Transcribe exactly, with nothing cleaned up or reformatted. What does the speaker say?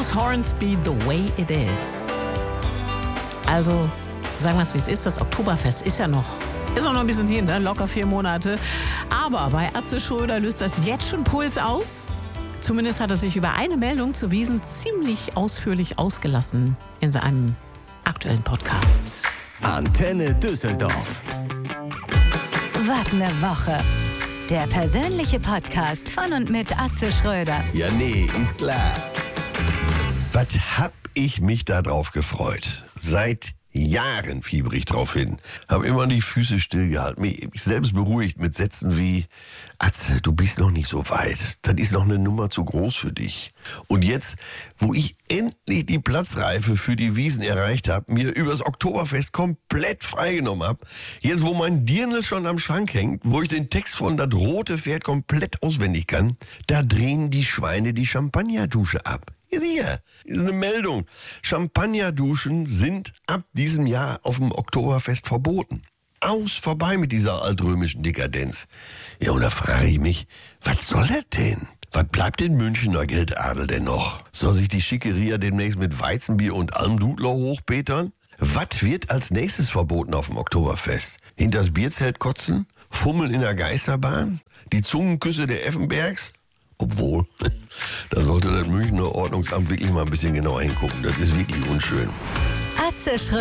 Bruce Hornsby, The Way It Is. Also, sagen wir es wie es ist, das Oktoberfest ist ja noch, ist auch noch ein bisschen hin, ne? Locker vier Monate. Aber bei Atze Schröder löst das jetzt schon Puls aus. Zumindest hat er sich über eine Meldung zu Wiesn ziemlich ausführlich ausgelassen in seinem aktuellen Podcast. Antenne Düsseldorf. Was ne Woche. Der persönliche Podcast von und mit Atze Schröder. Ja, nee, ist klar. Was hab ich mich da drauf gefreut? Seit Jahren fieber ich drauf hin. Hab immer die Füße stillgehalten. Mich selbst beruhigt mit Sätzen wie: Atze, du bist noch nicht so weit. Das ist noch eine Nummer zu groß für dich. Und jetzt, wo ich endlich die Platzreife für die Wiesn erreicht habe, mir übers Oktoberfest komplett freigenommen habe, jetzt, wo mein Dirndl schon am Schrank hängt, wo ich den Text von Das rote Pferd komplett auswendig kann, da drehen die Schweine die Champagnerdusche ab. Hier ist eine Meldung. Champagnerduschen sind ab diesem Jahr auf dem Oktoberfest verboten. Aus, vorbei mit dieser altrömischen Dekadenz. Ja, und da frage ich mich, was soll das denn? Was bleibt den Münchner Geldadel denn noch? Soll sich die Schickeria demnächst mit Weizenbier und Almdudler hochbetern? Was wird als nächstes verboten auf dem Oktoberfest? Hinters Bierzelt kotzen? Fummeln in der Geisterbahn? Die Zungenküsse der Effenbergs? Obwohl, da sollte das Münchner Ordnungsamt wirklich mal ein bisschen genauer hingucken. Das ist wirklich unschön. Atze Schröder.